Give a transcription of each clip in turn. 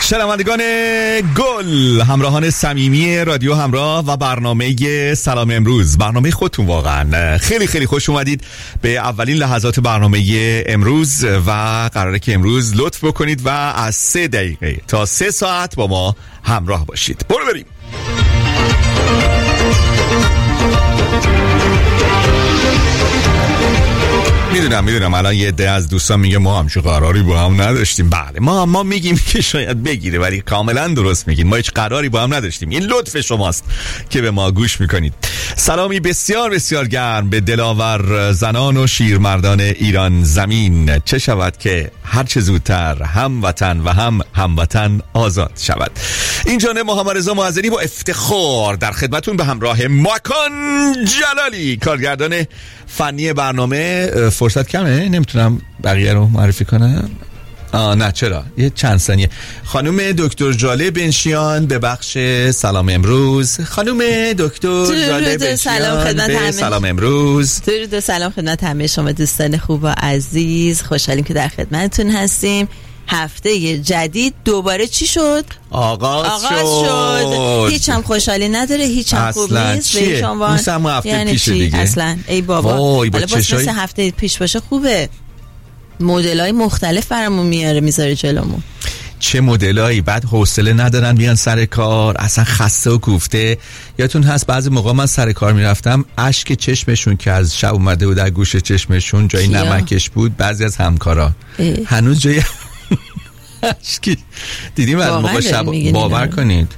شنوندگان گل، همراهان صمیمی رادیو همراه و برنامه سلام امروز، برنامه خودتون واقعا خیلی خیلی خوش اومدید به اولین لحظات برنامه امروز و قراره که امروز لطف بکنید و از 3 دقیقه تا 3 ساعت با ما همراه باشید. برو بریم. میدونم الان یه عده از دوستان میگه ما همچه قراری با هم نداشتیم. بله ما میگیم که شاید بگیره، ولی کاملا درست میگین، ما هیچ قراری با هم نداشتیم. این لطف شماست که به ما گوش میکنید. سلامی بسیار بسیار گرم به دلاور زنان و شیرمردان ایران زمین. چه شود که هر چه زودتر هموطن و هموطن آزاد شود. این جانب محمد رضا معذری با افتخار در خدمتون به همراه ماکان جلالی، کارگردان فنی برنامه. فرصت کمه، نمیتونم بقیه رو معرفی کنم. نه چرا، یه چند ثانیه. خانم دکتر جاله بنشیان به بخش سلام امروز. خانم دکتر جاله بنشیان به سلام امروز. درود سلام خدمت همه شما دوستان خوب و عزیز. خوشحالیم که در خدمتتون هستیم. هفته جدید دوباره چی شد؟ آغاز شد. هیچ هم خوشحالی نداره، هیچ هم خوب نیست. مثل هم هفته یعنی پیش دیگه اصلا ای بابا، حالا باز مثل هفته پیش باشه خوبه. مدل‌های مختلف برامون میذاره جلومون. چه مدلایی، بعد حوصله ندارن بیان سر کار، اصلا خسته و کوفته. یادتون هست بعضی موقع من سر کار میرفتم اشک چشمشون که از شب اومده بود در گوش چشمشون جای نمکش بود. بعضی از همکارا هنوز جای اشکی دیدیم از موقع شب. باور کنید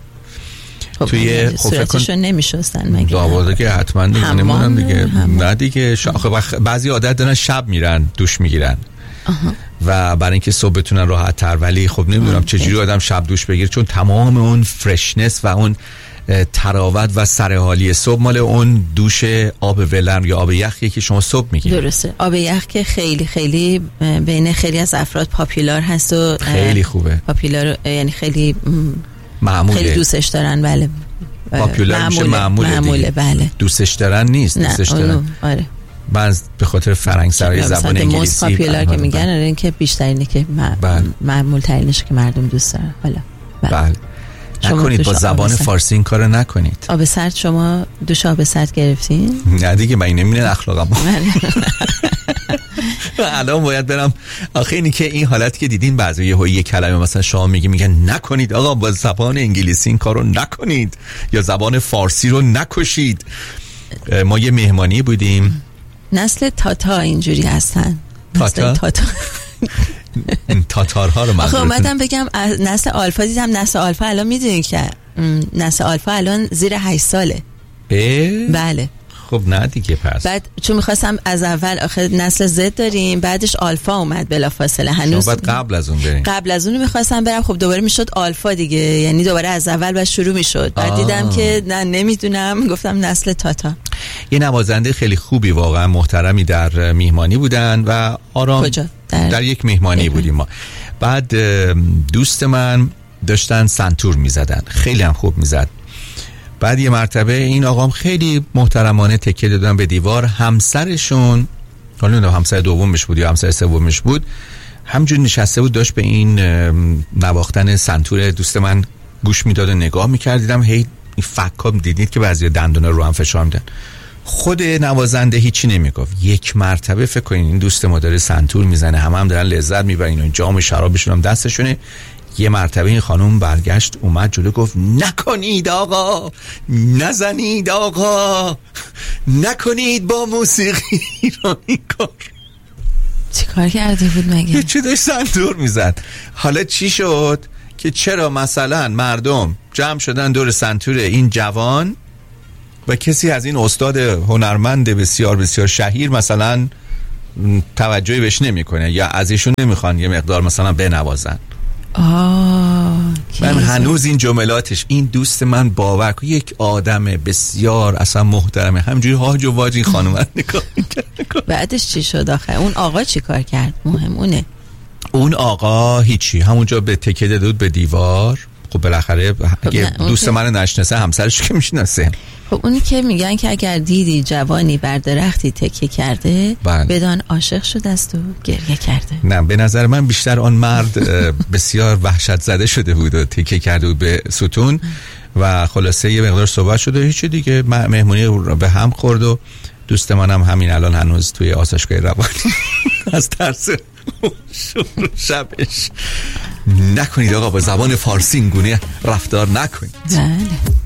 توی صورتشون نمیشستن مگه؟ داواده که حتما دیگه نمونم دیگه. نه دیگه بعضی عادت دارن شب میرن دوش میگیرن و برای اینکه صبح بتونن راحت تر. ولی خب نمیدونم چجوری آدم شب دوش بگیره، چون تمام اون فرشنس و اون تراوت و سرحالی صبح مال اون دوش آب ولرم یا آب یخی که شما صبح میگیرید. درسته، آب یخ که خیلی خیلی بین خیلی از افراد پاپولار هست و خیلی خوبه. پاپولار یعنی خیلی معموله، خیلی دوستش دارن. بله پاپولار میشه معموله. بله دوستش دارن نیست، دوستش دارن. آره، من به خاطر فرنگسرای زبان انگلیسی پاپولار که میگن این که بیشترینه که معمول ترینشه که مردم دوست دارن. بله نکنید با زبان فارسی این کارو نکنید. آب سرد، شما دوش آب سرد گرفتین؟ نه دیگه، من نمیدونم اخلاقم. الان باید برم. آخه اینی که این حالت که دیدین بعضی یه کلمه مثلا شما میگن نکنید آقا با زبان انگلیسی این کارو نکنید یا زبان فارسی رو نکشید. ما یه مهمانی بودیم. نسل تاتا اینجوری هستن. تاتا تاتارها رو آخه اومدم بگم نسل آلفا. دیدم نسل آلفا الان میدونی که نسل آلفا الان زیر 8 ساله. بله خب نه دیگه. پس بعد چون میخواستم از اول آخه نسل زد داریم، بعدش آلفا اومد بلافاصله. هنوز بعد قبل از اون بریم. قبل از اون میخواستم برم، خب دوباره میشد آلفا دیگه، یعنی دوباره از اول باید شروع میشد. بعد دیدم که نه نمیدونم، گفتم نسل تاتا. یه نوازنده خیلی خوبی واقعا محترمی در میهمانی بودن و آرام. کجا؟ در یک میهمانی بودیم ما. بعد دوست من داشتن سنتور میزدن، خیلی هم خوب میزد. بعد یه مرتبه این آقام خیلی محترمانه تکیه دادن به دیوار. همسرشون، حالا نمیدونم همسر دومش بود یا همسر سومش بود، همجور نشسته بود داشت به این نواختن سنتور دوست من گوش میداد و نگاه میکرد. دیدم هی فکام دیدید که بعضی دندونا رو هم فشار میدن. خود نوازنده هیچی نمیگفت. یک مرتبه فکر کنین این دوست ما داره سنتور میزنه، هم دارن لذت میبرن و جام شرابشون هم دستشونه. یه مرتبه این خانم برگشت اومد جلو گفت نکنید آقا، نزنید آقا، نکنید با موسیقی رو این کار. چی کار کرده بود مگه؟ چه داشت سنتور میزد. حالا چی شد که چرا مثلا مردم جمع شدن دور سنتور این جوان و کسی از این استاد هنرمند بسیار بسیار شهیر مثلا توجهی بهش نمیکنه یا از ایشون نمیخوان یه مقدار مثلا بنوازن. من هنوز این جملاتش، این دوست من باور کن یک آدم بسیار اصلا محترمه، همجوری هاج و واج این خانم نگاه می‌کرد. بعدش چی شد آخه؟ اون آقا چی کار کرد؟ مهم اونه. اون آقا هیچی، همونجا به تکیه داد به دیوار خب بالاخره اگه دوست من نشناسه همسرش که میشناسه. خب اونی که میگن که اگر دیدی جوانی بر درختی تکیه کرده بدان عاشق شده است و گریه کرده. نه به نظر من بیشتر آن مرد بسیار وحشت زده شده بود و تکیه کرده بود به ستون و خلاصه یه مقدار صحبت شده و هیچ دیگه، مهمونی به هم خورد و دوست منم همین الان هنوز توی آسایشگاه روانی از ترس شبش. نکنید آقا، با زبان فارسی این گونه رفتار نکنید. بله.